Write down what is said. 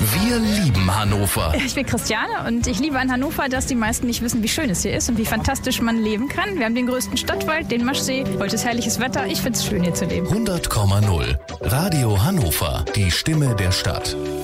Wir lieben Hannover. Ich bin Christiane und ich liebe an Hannover, dass die meisten nicht wissen, wie schön es hier ist und wie fantastisch man leben kann. Wir haben den größten Stadtwald, den Maschsee. Heute ist herrliches Wetter. Ich finde es schön, hier zu leben. 100,0 Radio Hannover. Die Stimme der Stadt.